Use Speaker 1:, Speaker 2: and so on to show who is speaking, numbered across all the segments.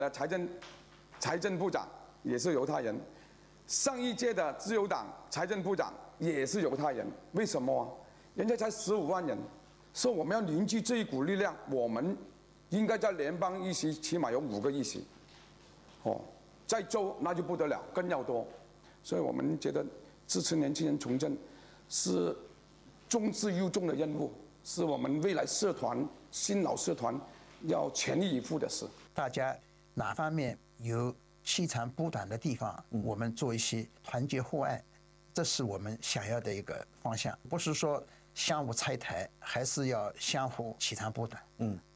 Speaker 1: 财政部长也是犹太人，上一届的自由党财政部长也是犹太人。为什么啊？人家才15万人，说我们要凝聚这一股力量，我们应该在联邦议席起码有5个议席，在州那就不得了，更要多。所以我们觉得支持年轻人从政是重质又重的任务，是我们未来社团新老社团要全力以赴的事。
Speaker 2: 大家哪方面有细长补短的地方，我们做一些团结互爱，这是我们想要的一个方向。不是说相互拆台，还是要相互起长补短。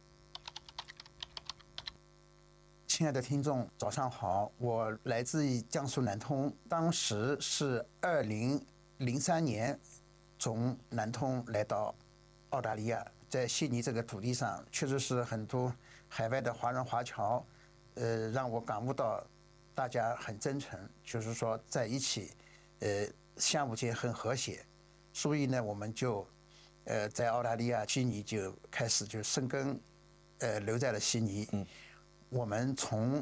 Speaker 2: 亲爱的听众，早上好，我来自于江苏南通，当时是2003年从南通来到澳大利亚，在悉尼这个土地上，确实是很多海外的华人华侨，让我感悟到大家很真诚，就是说在一起，相互间很和谐，所以呢，我们就，在澳大利亚悉尼就开始就生根，留在了悉尼。我们从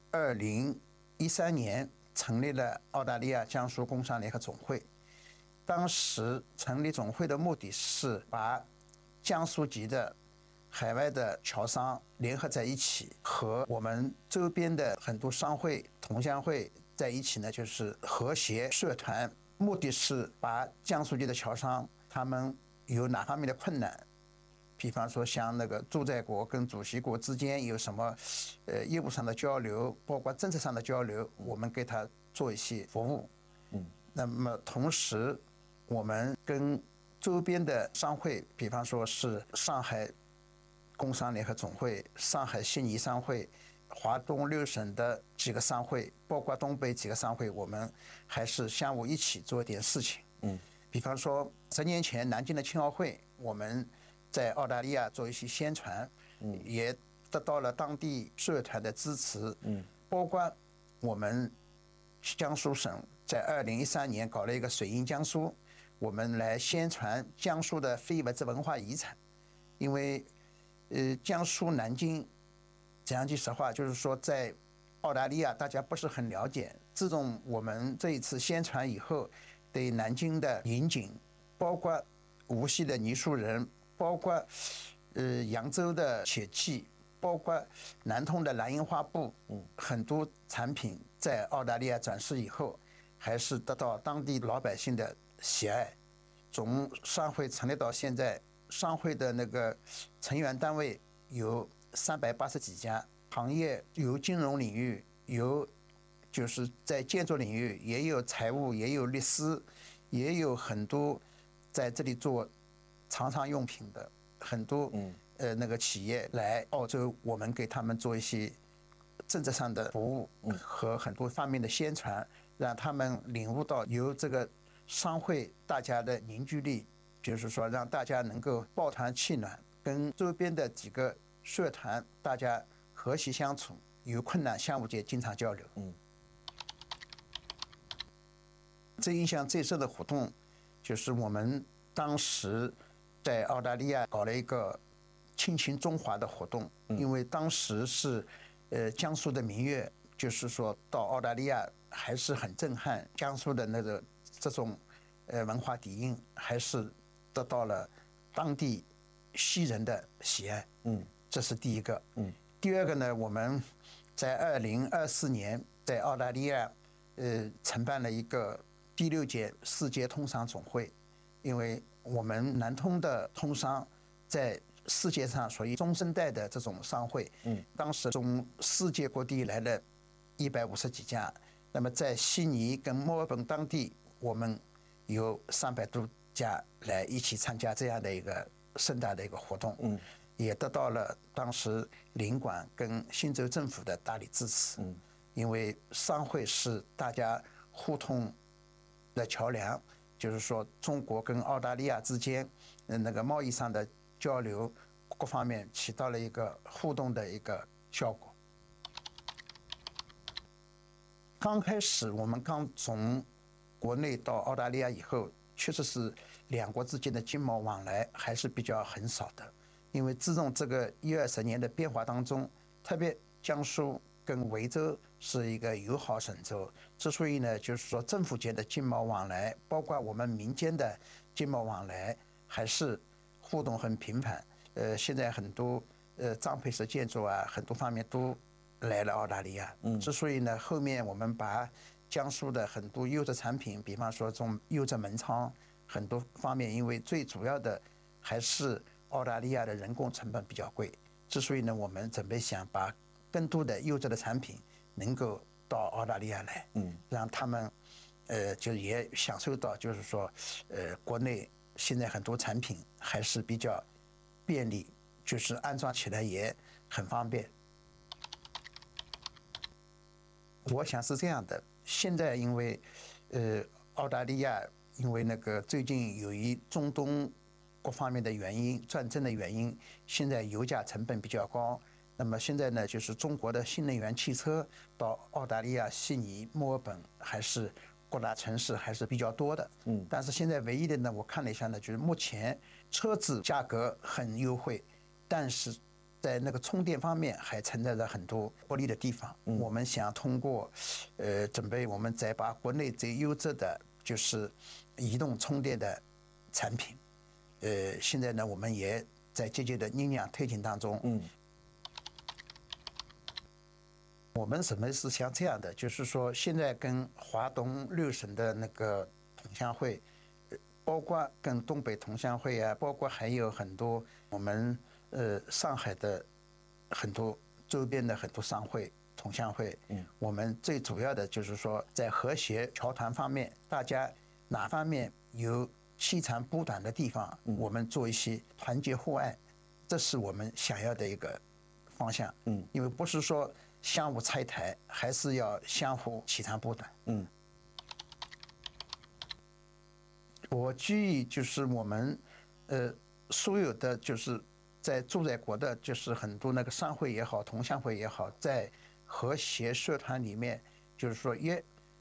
Speaker 2: 2013年成立了澳大利亚江苏工商联合总会，当时成立总会的目的是把江苏籍的海外的侨商联合在一起，和我们周边的很多商会、同乡会在一起呢，就是和谐社团。目的是把江苏籍的侨商他们有哪方面的困难，比方说像那个驻在国跟主席国之间有什么业务上的交流，包括政策上的交流，我们给他做一些服务。那么同时我们跟周边的商会，比方说是上海工商联合总会、上海悉尼商会、华东6省的几个商会，包括东北几个商会，我们还是相互一起做一点事情。比方说10年前南京的青奥会，我们在澳大利亚做一些宣传，也得到了当地社团的支持。包括我们江苏省在2013年搞了一个水印江苏，我们来宣传江苏的非物质文化遗产。因为江苏南京讲句实话，就是说在澳大利亚大家不是很了解。自从我们这一次宣传以后，对南京的林景，包括无锡的泥塑人，包括扬州的铁器，包括南通的蓝印花布，很多产品在澳大利亚展示以后，还是得到当地老百姓的喜爱。从商会成立到现在，商会的那个成员单位有380几家，行业有金融领域，有就是在建筑领域，也有财务，也有律师，也有很多在这里做常常用品的很多那个企业来澳洲，我们给他们做一些政策上的服务和很多方面的宣传，让他们领悟到由这个商会大家的凝聚力，就是说让大家能够抱团取暖，跟周边的几个社团大家和谐相处，有困难相互间经常交流。最印象最深的活动就是我们当时在澳大利亚搞了一个亲情中华的活动。因为当时是江苏的民乐，就是说到澳大利亚还是很震撼，江苏的那个这种文化底蕴还是得到了当地西人的喜爱。这是第一个。第二个呢，我们在2024年在澳大利亚承办了一个第6届世界通商总会。因为我们南通的通商在世界上属于中生代的这种商会，当时从世界各地来了150几家，那么在悉尼跟墨尔本当地，我们有300多家来一起参加这样的一个盛大的一个活动，也得到了当时领馆跟新州政府的大力支持。因为商会是大家互通的桥梁，就是说中国跟澳大利亚之间那个贸易上的交流各方面起到了一个互动的一个效果。刚开始我们刚从国内到澳大利亚以后，确实是两国之间的经贸往来还是比较很少的。因为自从这个10-20年的变化当中，特别江苏跟维州是一个友好省州，之所以呢，就是说政府间的经贸往来，包括我们民间的经贸往来，还是互动很频繁。现在很多张培石建筑啊，很多方面都来了澳大利亚。之所以呢，后面我们把江苏的很多优质产品，比方说这种优质门窗，很多方面，因为最主要的还是澳大利亚的人工成本比较贵。之所以呢，我们准备想把更多的优质的产品能够到澳大利亚来，让他们，就也享受到，就是说，国内现在很多产品还是比较便利，就是安装起来也很方便。我想是这样的，现在因为，澳大利亚因为那个最近由于中东各方面的原因、战争的原因，现在油价成本比较高。那么现在呢，就是中国的新能源汽车到澳大利亚悉尼、墨尔本还是各大城市还是比较多的。但是现在唯一的呢，我看了一下呢，就是目前车子价格很优惠，但是在那个充电方面还存在着很多不利的地方。我们想通过，准备我们再把国内最优质的就是移动充电的产品。现在呢，我们也在积极的酝酿推进当中。我们什么是像这样的，就是说现在跟华东6省的那个同乡会，包括跟东北同乡会啊，包括还有很多我们上海的很多周边的很多商会同乡会，我们最主要的就是说在和谐侨团方面，大家哪方面有细长不短的地方，我们做一些团结互爱，这是我们想要的一个方向。因为不是说相互拆台，还是要相互起长补短。我建议就是我们所有的就是在住在国的，就是很多那个商会也好，同乡会也好，在和谐社团里面，就是说也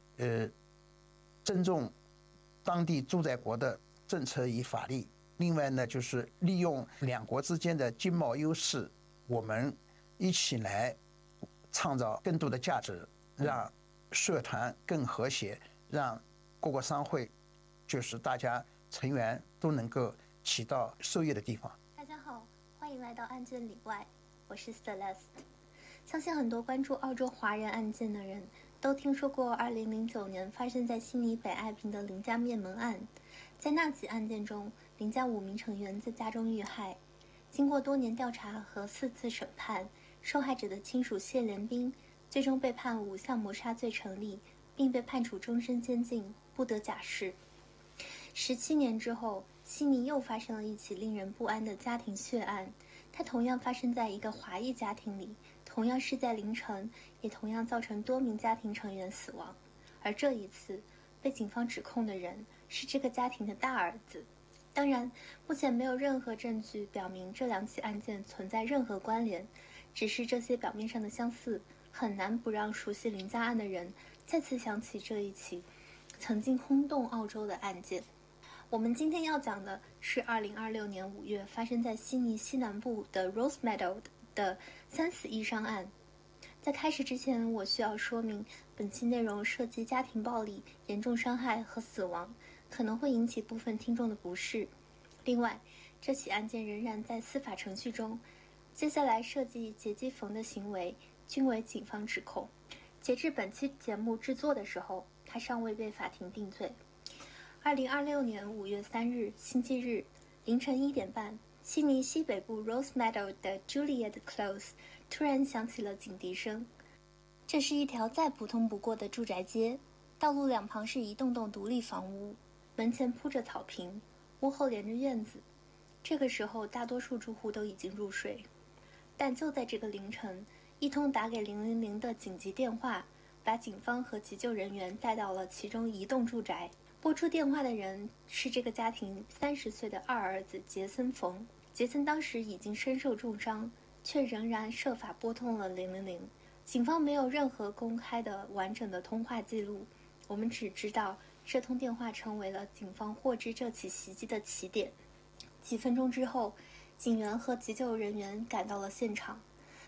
Speaker 2: 尊重当地住在国的政策与法律。另外呢，就是利用两国之间的经贸优势，我们一起来创造更多的价值，让社团更和谐，让各个商会就是大家成员都能够起到受益的地方。
Speaker 3: 大家好，欢迎来到案件里外，我是 Celeste。相信很多关注澳洲华人案件的人都听说过2009年发生在悉尼北爱平的林家灭门案。在那起案件中，林家5名成员在家中遇害。经过多年调查和4次审判，受害者的亲属谢连兵最终被判5项谋杀罪成立，并被判处终身监禁，不得假释。17年之后，悉尼又发生了一起令人不安的家庭血案，它同样发生在一个华裔家庭里，同样是在凌晨，也同样造成多名家庭成员死亡。而这一次，被警方指控的人是这个家庭的大儿子。当然，目前没有任何证据表明这2起案件存在任何关联，只是这些表面上的相似，很难不让熟悉林家案的人再次想起这一起曾经轰动澳洲的案件。我们今天要讲的是2026年5月发生在悉尼西南部的 Rosemeadow 的3死1伤案。在开始之前，我需要说明，本期内容涉及家庭暴力、严重伤害和死亡，可能会引起部分听众的不适。另外，这起案件仍然在司法程序中，接下来涉及劫机缝的行为均为警方指控。截至本期节目制作的时候，他尚未被法庭定罪。2026年5月3日星期日凌晨1点半，悉尼西北部 Rosemeadow 的 Juliet Close 突然响起了警笛声。这是一条再普通不过的住宅街，道路两旁是一栋栋独立房屋，门前铺着草坪，屋后连着院子。这个时候，大多数住户都已经入睡。但就在这个凌晨，一通打给000的紧急电话，把警方和急救人员带到了其中一栋住宅。拨出电话的人是这个家庭30岁的二儿子杰森·冯。杰森当时已经身受重伤，却仍然设法拨通了000。警方没有任何公开的完整的通话记录，我们只知道这通电话成为了警方获知这起袭击的起点。几分钟之后，警员和急救人员赶到了现场。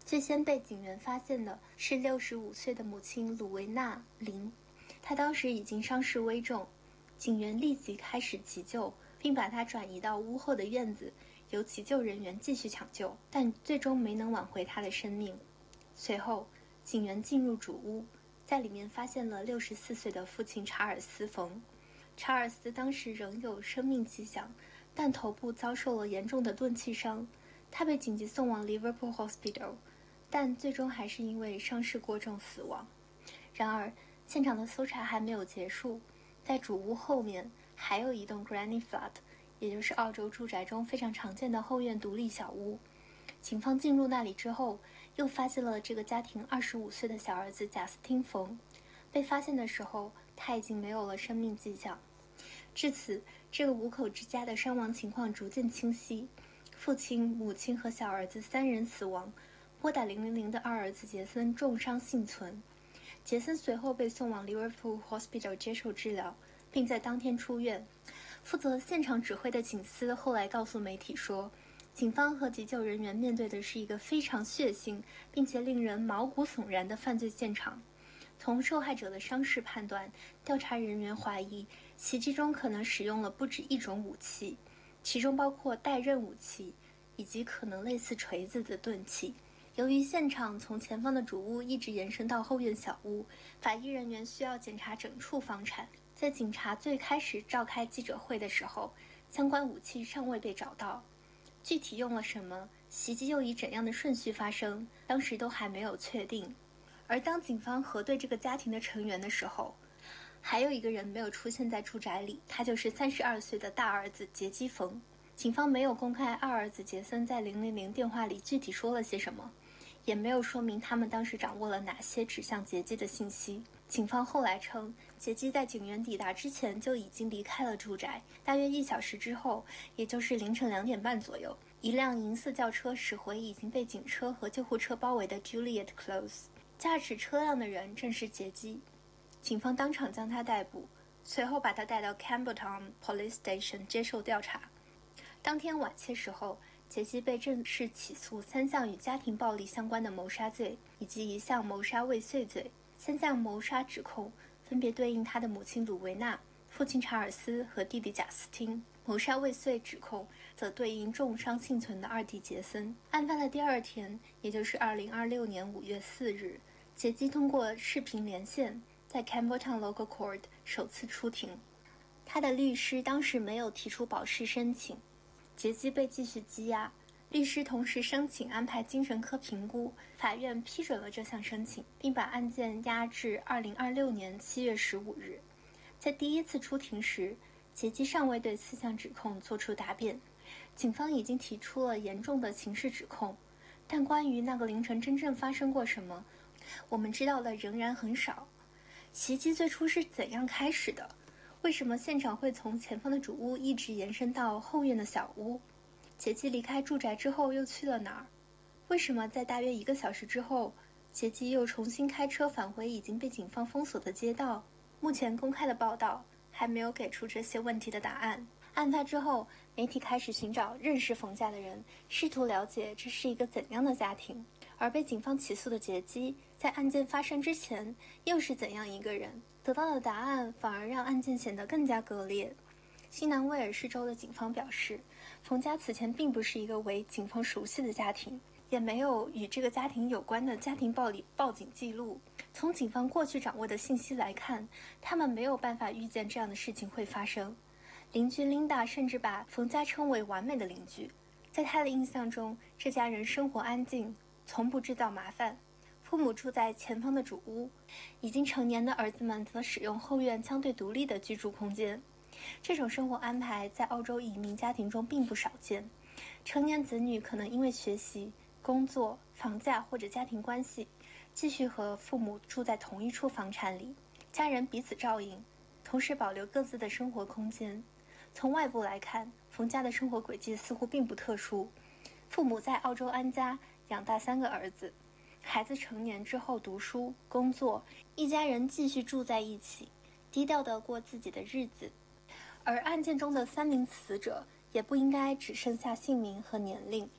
Speaker 3: 最先被警员发现的是65岁的母亲鲁维娜·林，她当时已经伤势危重，警员立即开始急救，并把她转移到屋后的院子，由急救人员继续抢救，但最终没能挽回她的生命。随后，警员进入主屋，在里面发现了64岁的父亲查尔斯·冯。查尔斯当时仍有生命迹象，但头部遭受了严重的钝器伤，他被紧急送往 Liverpool Hospital， 但最终还是因为伤势过重死亡。然而，现场的搜查还没有结束，在主屋后面还有一栋 Granny Flat， 也就是澳洲住宅中非常常见的后院独立小屋。警方进入那里之后，又发现了这个家庭25岁的小儿子贾斯汀·冯。被发现的时候，他已经没有了生命迹象。至此，这个5口之家的伤亡情况逐渐清晰，父亲、母亲和小儿子3人死亡，拨打000的二儿子杰森重伤幸存。杰森随后被送往 Liverpool Hospital 接受治疗，并在当天出院。负责现场指挥的警司后来告诉媒体说，警方和急救人员面对的是一个非常血腥并且令人毛骨悚然的犯罪现场。从受害者的伤势判断，调查人员怀疑袭击中可能使用了不止一种武器，其中包括带刃武器以及可能类似锤子的钝器。由于现场从前方的主屋一直延伸到后院小屋，法医人员需要检查整处房产。在警察最开始召开记者会的时候，相关武器尚未被找到，具体用了什么，袭击又以怎样的顺序发生，当时都还没有确定。而当警方核对这个家庭的成员的时候，还有一个人没有出现在住宅里，他就是32岁的大儿子杰基·冯。警方没有公开二儿子杰森在000电话里具体说了些什么，也没有说明他们当时掌握了哪些指向杰基的信息。警方后来称，杰基在警员抵达之前就已经离开了住宅。大约1小时之后，也就是凌晨2点半左右，一辆银色轿车驶回已经被警车和救护车包围的 Juliet Close。驾驶车辆的人正是杰基，警方当场将他逮捕，随后把他带到 Campbelltown Police Station 接受调查。当天晚些时候，杰基被正式起诉3项与家庭暴力相关的谋杀罪，以及1项谋杀未遂罪。3项谋杀指控分别对应他的母亲鲁维娜、父亲查尔斯和弟弟贾斯汀。谋杀未遂指控则对应重伤幸存的二弟杰森。案发的第二天，也就是2026年5月4日，杰基通过视频连线在 Campbelltown Local Court 首次出庭。他的律师当时没有提出保释申请，杰基被继续羁押。律师同时申请安排精神科评估，法院批准了这项申请，并把案件押至2026年7月15日。在第一次出庭时，杰基尚未对4项指控作出答辩。警方已经提出了严重的刑事指控，但关于那个凌晨真正发生过什么，我们知道的仍然很少。袭击最初是怎样开始的？为什么现场会从前方的主屋一直延伸到后院的小屋？杰基离开住宅之后又去了哪儿？为什么在大约1个小时之后，杰基又重新开车返回已经被警方封锁的街道？目前公开的报道还没有给出这些问题的答案。案发之后，媒体开始寻找认识冯家的人，试图了解这是一个怎样的家庭。而被警方起诉的杰基，在案件发生之前又是怎样一个人？得到的答案反而让案件显得更加割裂。西南威尔士州的警方表示，冯家此前并不是一个为警方熟悉的家庭，也没有与这个家庭有关的家庭暴力报警记录。从警方过去掌握的信息来看，他们没有办法预见这样的事情会发生。邻居琳达甚至把冯家称为完美的邻居，在她的印象中，这家人生活安静，从不制造麻烦。父母住在前方的主屋，已经成年的儿子们则使用后院相对独立的居住空间。这种生活安排在澳洲移民家庭中并不少见。成年子女可能因为学习、工作、房价或者家庭关系，继续和父母住在同一处房产里，家人彼此照应，同时保留各自的生活空间。从外部来看，冯家的生活轨迹似乎并不特殊。父母在澳洲安家，养大3个儿子，孩子成年之后读书、工作，一家人继续住在一起，低调地过自己的日子。而案件中的3名死者也不应该只剩下姓名和年龄。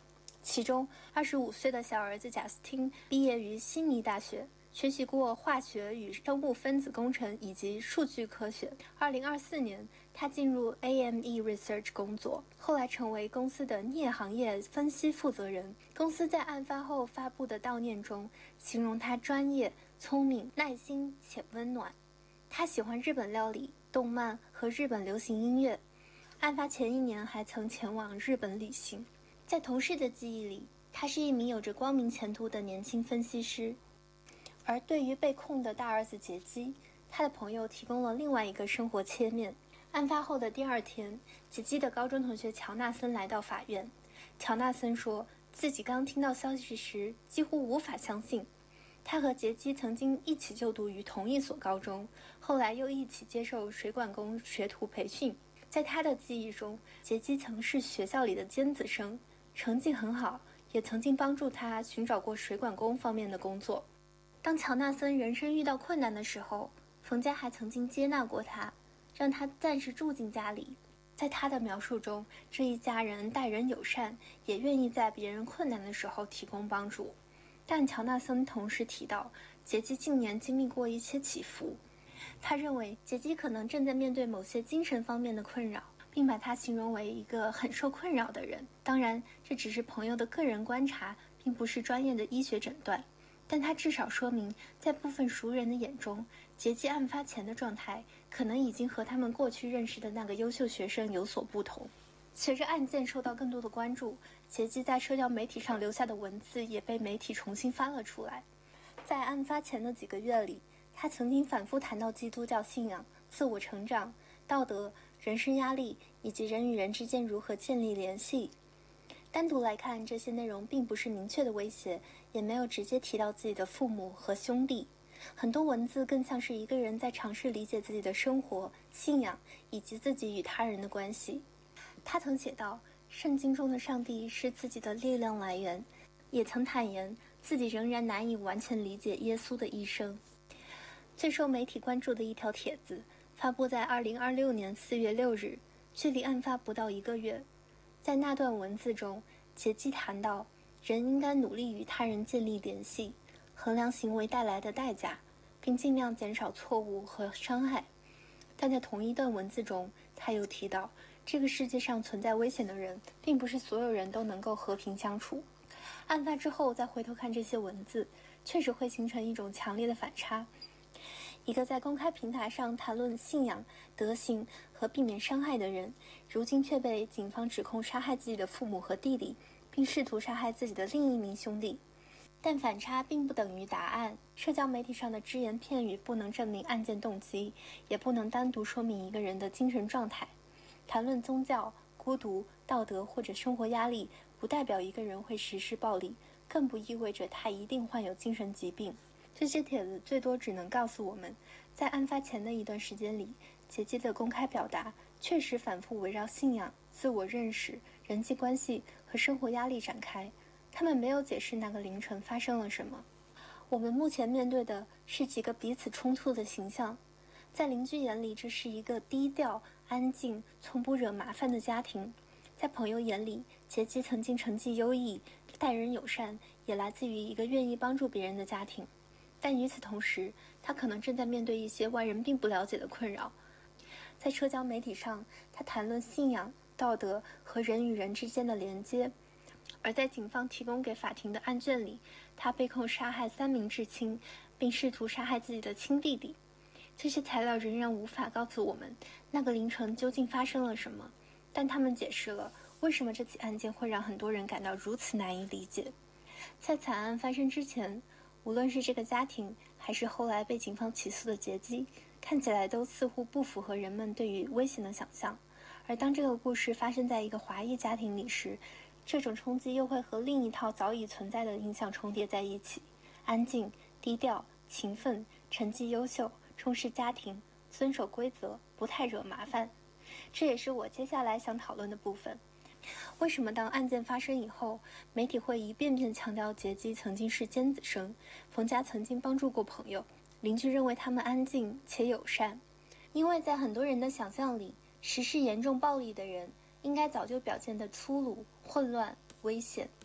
Speaker 3: 其中25岁的小儿子贾斯汀毕业于悉尼大学，学习过化学与生物分子工程以及数据科学。2024年，他进入 AME Research 工作，后来成为公司的镍行业分析负责人。公司在案发后发布的悼念中，形容他专业、聪明、耐心且温暖。他喜欢日本料理、动漫和日本流行音乐。案发前1年还曾前往日本旅行。在同事的记忆里，他是一名有着光明前途的年轻分析师。而对于被控的大儿子杰基，他的朋友提供了另外一个生活切面。案发后的第2天，杰基的高中同学乔纳森来到法院。乔纳森说自己刚听到消息时几乎无法相信。他和杰基曾经一起就读于同一所高中，后来又一起接受水管工学徒培训。在他的记忆中，杰基曾是学校里的尖子生，成绩很好，也曾经帮助他寻找过水管工方面的工作。当乔纳森人生遇到困难的时候，冯家还曾经接纳过他，让他暂时住进家里。在他的描述中，这一家人待人友善，也愿意在别人困难的时候提供帮助。但乔纳森同时提到，杰基近年经历过一些起伏。他认为杰基可能正在面对某些精神方面的困扰，并把他形容为一个很受困扰的人。当然，这只是朋友的个人观察，并不是专业的医学诊断。但他至少说明，在部分熟人的眼中，杰基案发前的状态可能已经和他们过去认识的那个优秀学生有所不同。随着案件受到更多的关注，杰基在社交媒体上留下的文字也被媒体重新翻了出来。在案发前的几个月里，他曾经反复谈到基督教信仰、自我成长、道德、人生压力以及人与人之间如何建立联系。单独来看，这些内容并不是明确的威胁，也没有直接提到自己的父母和兄弟。很多文字更像是一个人在尝试理解自己的生活、信仰以及自己与他人的关系。他曾写道，圣经中的上帝是自己的力量来源，也曾坦言自己仍然难以完全理解耶稣的一生。最受媒体关注的一条帖子发布在2026年4月6日，距离案发不到1个月。在那段文字中，杰基谈到人应该努力与他人建立联系，衡量行为带来的代价，并尽量减少错误和伤害。但在同一段文字中，他又提到这个世界上存在危险的人，并不是所有人都能够和平相处。案发之后再回头看这些文字，确实会形成一种强烈的反差。一个在公开平台上谈论信仰、德行和避免伤害的人，如今却被警方指控杀害自己的父母和弟弟，并试图杀害自己的另一名兄弟。但反差并不等于答案。社交媒体上的只言片语不能证明案件动机，也不能单独说明一个人的精神状态。谈论宗教、孤独、道德或者生活压力，不代表一个人会实施暴力，更不意味着他一定患有精神疾病。这些帖子最多只能告诉我们，在案发前的一段时间里，杰基的公开表达确实反复围绕信仰、自我认识、人际关系和生活压力展开。他们没有解释那个凌晨发生了什么。我们目前面对的是几个彼此冲突的形象。在邻居眼里，这是一个低调、安静、从不惹麻烦的家庭；在朋友眼里，杰基曾经成绩优异、待人友善，也来自于一个愿意帮助别人的家庭。但与此同时，他可能正在面对一些外人并不了解的困扰。在社交媒体上，他谈论信仰、道德和人与人之间的连接；而在警方提供给法庭的案卷里，他被控杀害3名至亲，并试图杀害自己的亲弟弟。这些材料仍然无法告诉我们那个凌晨究竟发生了什么，但他们解释了为什么这起案件会让很多人感到如此难以理解。在惨案发生之前，无论是这个家庭，还是后来被警方起诉的杰基，看起来都似乎不符合人们对于危险的想象。而当这个故事发生在一个华裔家庭里时，这种冲击又会和另一套早已存在的印象重叠在一起：安静、低调、勤奋、成绩优秀、重视家庭、遵守规则、不太惹麻烦。这也是我接下来想讨论的部分。为什么当案件发生以后，媒体会一遍遍强调杰基曾经是尖子生，冯家曾经帮助过朋友，邻居认为他们安静且友善？因为在很多人的想象里，实施严重暴力的人应该早就表现得粗鲁、混乱、危险。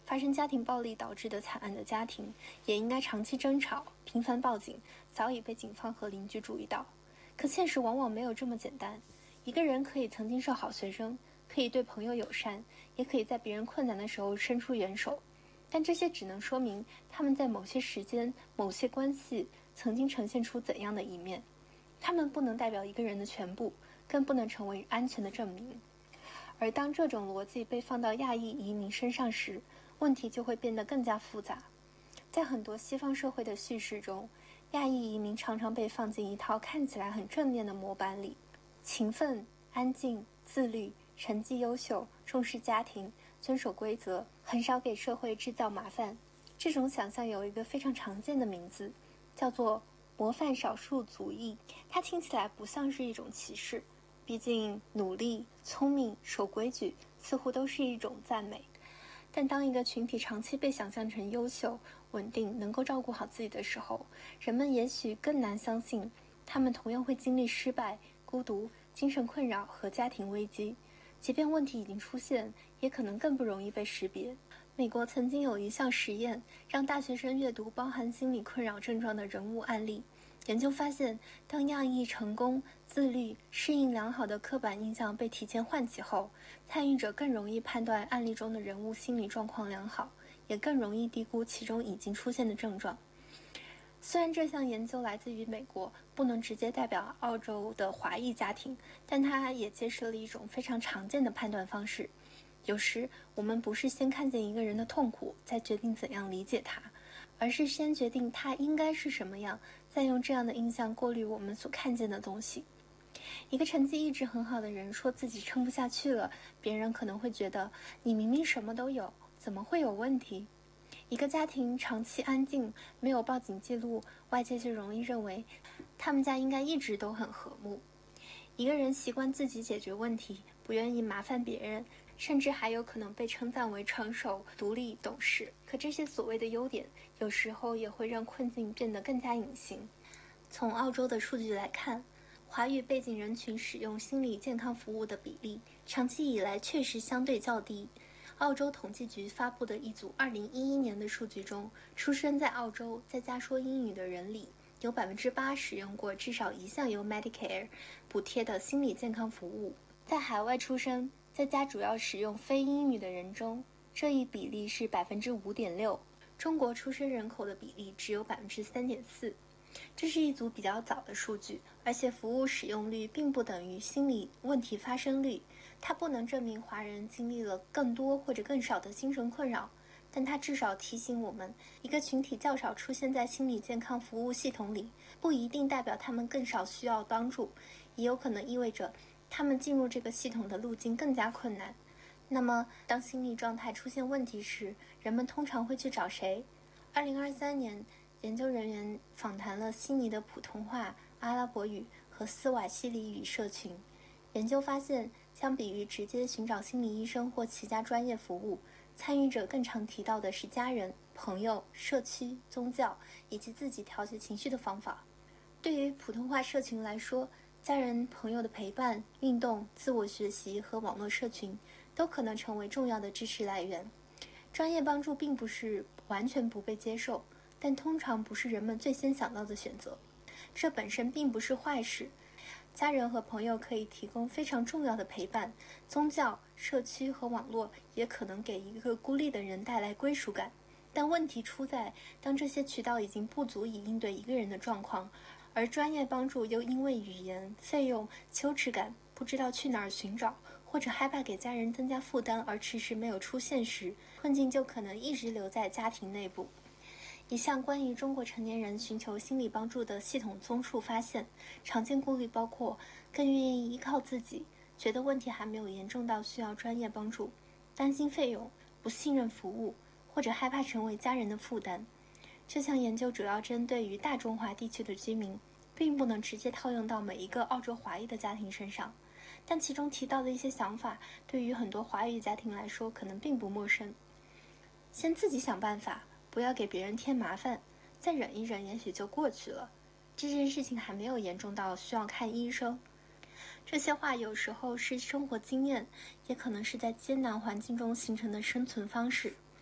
Speaker 3: 发生家庭暴力导致的惨案的家庭，也应该长期争吵、频繁报警，早已被警方和邻居注意到。可现实往往没有这么简单。一个人可以曾经是好学生，可以对朋友友善，也可以在别人困难的时候伸出援手，但这些只能说明他们在某些时间、某些关系曾经呈现出怎样的一面。他们不能代表一个人的全部，更不能成为安全的证明。而当这种逻辑被放到亚裔移民身上时，问题就会变得更加复杂。在很多西方社会的叙事中，亚裔移民常常被放进一套看起来很正面的模板里：勤奋、安静、自律、成绩优秀、重视家庭、遵守规则，很少给社会制造麻烦。这种想象有一个非常常见的名字，叫做模范少数族裔。它听起来不像是一种歧视，毕竟努力、聪明、守规矩似乎都是一种赞美。但当一个群体长期被想象成优秀、稳定、能够照顾好自己的时候，人们也许更难相信他们同样会经历失败、孤独、精神困扰和家庭危机。即便问题已经出现，也可能更不容易被识别。美国曾经有一项实验，让大学生阅读包含心理困扰症状的人物案例。研究发现，当亚裔成功、自律、适应良好的刻板印象被提前唤起后，参与者更容易判断案例中的人物心理状况良好，也更容易低估其中已经出现的症状。虽然这项研究来自于美国，不能直接代表澳洲的华裔家庭，但它也揭示了一种非常常见的判断方式。有时，我们不是先看见一个人的痛苦，再决定怎样理解他，而是先决定他应该是什么样，再用这样的印象过滤我们所看见的东西。一个成绩一直很好的人说自己撑不下去了，别人可能会觉得你明明什么都有，怎么会有问题？一个家庭长期安静，没有报警记录，外界就容易认为他们家应该一直都很和睦。一个人习惯自己解决问题，不愿意麻烦别人，甚至还有可能被称赞为成熟、独立、懂事。可这些所谓的优点，有时候也会让困境变得更加隐形。从澳洲的数据来看，华语背景人群使用心理健康服务的比例，长期以来确实相对较低。澳洲统计局发布的一组2011年的数据中，出生在澳洲在家说英语的人里，有8%使用过至少一项由 Medicare 补贴的心理健康服务。在海外出生，在家主要使用非英语的人中，这一比例是5.6%。中国出生人口的比例只有3.4%。这是一组比较早的数据，而且服务使用率并不等于心理问题发生率。它不能证明华人经历了更多或者更少的精神困扰，但它至少提醒我们，一个群体较少出现在心理健康服务系统里，不一定代表他们更少需要帮助，也有可能意味着他们进入这个系统的路径更加困难。那么，当心理状态出现问题时，人们通常会去找谁？2023年，研究人员访谈了悉尼的普通话、阿拉伯语和斯瓦希里语社群。研究发现，相比于直接寻找心理医生或其他专业服务，参与者更常提到的是家人、朋友、社区、宗教以及自己调节情绪的方法。对于普通话社群来说，家人、朋友的陪伴、运动、自我学习和网络社群都可能成为重要的支持来源。专业帮助并不是完全不被接受，但通常不是人们最先想到的选择。这本身并不是坏事。家人和朋友可以提供非常重要的陪伴，宗教、社区和网络也可能给一个孤立的人带来归属感。但问题出在，当这些渠道已经不足以应对一个人的状况，而专业帮助又因为语言、费用、羞耻感，不知道去哪儿寻找，或者害怕给家人增加负担而迟迟没有出现时，困境就可能一直留在家庭内部。一项关于中国成年人寻求心理帮助的系统综述发现，常见顾虑包括更愿意依靠自己，觉得问题还没有严重到需要专业帮助，担心费用，不信任服务，或者害怕成为家人的负担。这项研究主要针对于大中华地区的居民，并不能直接套用到每一个澳洲华裔的家庭身上，但其中提到的一些想法，对于很多华语家庭来说可能并不陌生。先自己想办法，不要给别人添麻烦，再忍一忍，也许就过去了。这件事情还没有严重到需要看医生。这些话有时候是生活经验，也可能是在艰难环境中形成的生存方式。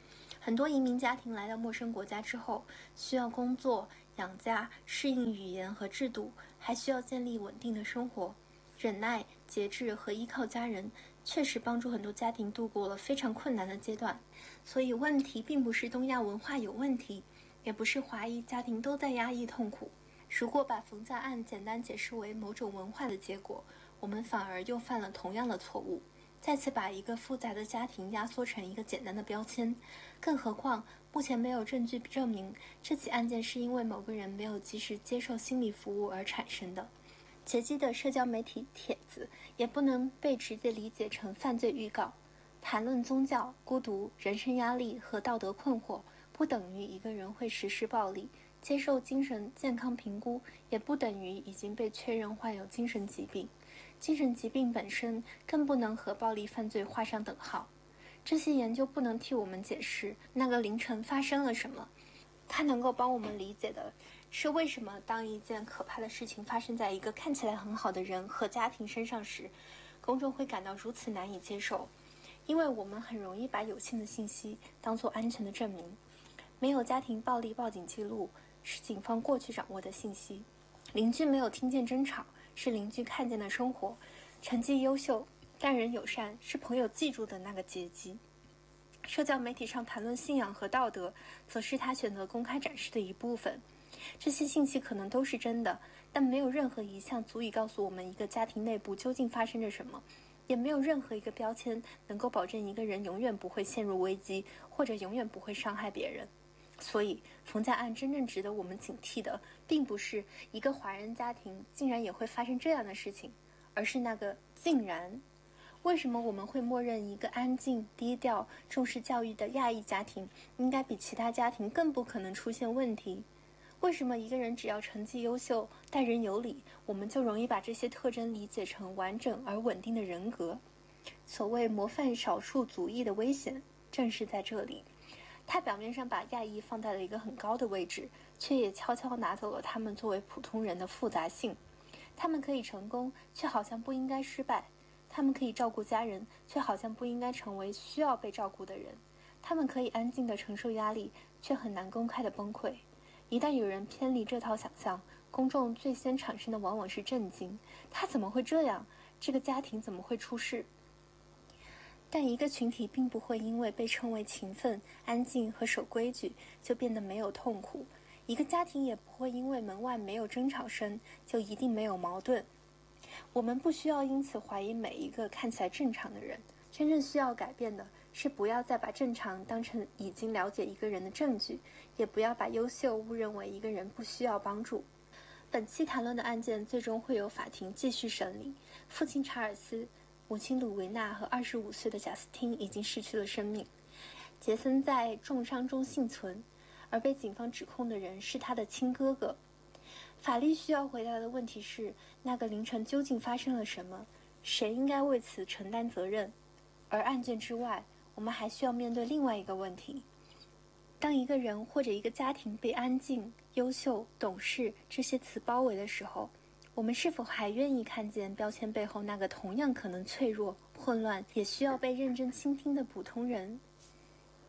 Speaker 3: 很多移民家庭来到陌生国家之后，需要工作、养家、适应语言和制度，还需要建立稳定的生活。忍耐、节制和依靠家人，确实帮助很多家庭度过了非常困难的阶段。所以问题并不是东亚文化有问题，也不是华裔家庭都在压抑痛苦。如果把冯家案简单解释为某种文化的结果，我们反而又犯了同样的错误，再次把一个复杂的家庭压缩成一个简单的标签。更何况目前没有证据证明这起案件是因为某个人没有及时接受心理服务而产生的。劫机的社交媒体帖子也不能被直接理解成犯罪预告。谈论宗教、孤独、人生压力和道德困惑，不等于一个人会实施暴力。接受精神健康评估也不等于已经被确认患有精神疾病。精神疾病本身更不能和暴力犯罪画上等号。这些研究不能替我们解释那个凌晨发生了什么，它能够帮我们理解的是为什么当一件可怕的事情发生在一个看起来很好的人和家庭身上时，公众会感到如此难以接受。因为我们很容易把有限的信息当作安全的证明。没有家庭暴力报警记录是警方过去掌握的信息，邻居没有听见争吵是邻居看见的生活，成绩优秀、待人友善是朋友记住的那个阶级。社交媒体上谈论信仰和道德，则是他选择公开展示的一部分。这些信息可能都是真的，但没有任何一项足以告诉我们一个家庭内部究竟发生着什么，也没有任何一个标签能够保证一个人永远不会陷入危机，或者永远不会伤害别人。所以冯家案真正值得我们警惕的，并不是一个华人家庭竟然也会发生这样的事情，而是那个竟然。为什么我们会默认一个安静、低调、重视教育的亚裔家庭应该比其他家庭更不可能出现问题？为什么一个人只要成绩优秀、待人有礼，我们就容易把这些特征理解成完整而稳定的人格？所谓模范少数族裔的危险，正是在这里。它表面上把亚裔放在了一个很高的位置，却也悄悄拿走了他们作为普通人的复杂性。他们可以成功，却好像不应该失败。他们可以照顾家人，却好像不应该成为需要被照顾的人。他们可以安静地承受压力，却很难公开地崩溃。一旦有人偏离这套想象，公众最先产生的往往是震惊：他怎么会这样？这个家庭怎么会出事？但一个群体并不会因为被称为勤奋、安静和守规矩就变得没有痛苦。一个家庭也不会因为门外没有争吵声就一定没有矛盾。我们不需要因此怀疑每一个看起来正常的人，真正需要改变的是不要再把正常当成已经了解一个人的证据，也不要把优秀误认为一个人不需要帮助。本期谈论的案件最终会由法庭继续审理。父亲查尔斯、母亲鲁维娜和25岁的贾斯汀已经失去了生命。杰森在重伤中幸存，而被警方指控的人是他的亲哥哥。法律需要回答的问题是，那个凌晨究竟发生了什么？谁应该为此承担责任？而案件之外，我们还需要面对另外一个问题：当一个人或者一个家庭被安静、优秀、懂事这些词包围的时候，我们是否还愿意看见标签背后那个同样可能脆弱、混乱，也需要被认真倾听的普通人？